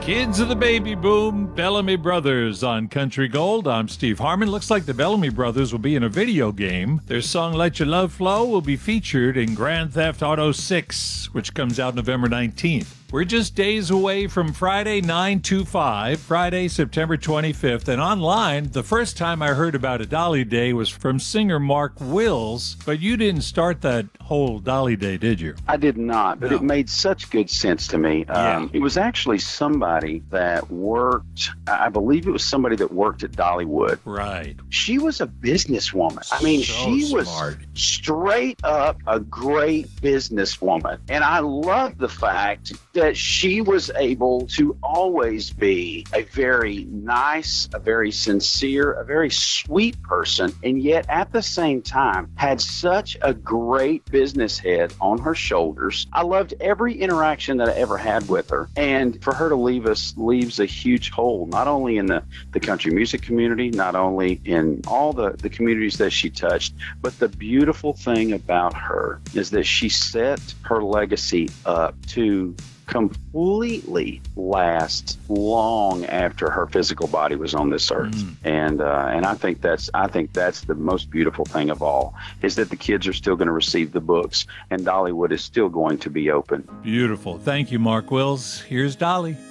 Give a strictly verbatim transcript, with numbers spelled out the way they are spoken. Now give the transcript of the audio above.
Kids of the baby boom, Bellamy Brothers on Country Gold. I'm Steve Harmon. Looks like the Bellamy Brothers will be in a video game. Their song Let Your Love Flow will be featured in Grand Theft Auto six, which comes out November nineteenth. We're just days away from Friday nine two five, Friday, September twenty-fifth. And online, the first time I heard about a Dolly Day was from singer Mark Wills. But you didn't start that whole Dolly Day, did you? I did not, but No. it made such good sense to me. Yeah. Um, it was actually somebody that worked, I believe it was somebody that worked at Dollywood. Right. She was a businesswoman. I mean, So she was smart. straight up a great businesswoman. And I love the fact that she was able to always be a very nice, a very sincere, a very sweet person, and yet at the same time had such a great business head on her shoulders. I loved every interaction that I ever had with her. And for her to leave us leaves a huge hole, not only in the, the country music community, not only in all the, the communities that she touched, but the beautiful thing about her is that she set her legacy up to completely last long after her physical body was on this earth. Mm. And uh, and I think that's I think that's the most beautiful thing of all, is that the kids are still going to receive the books and Dollywood is still going to be open. Beautiful. Thank you, Mark Wills. Here's Dolly.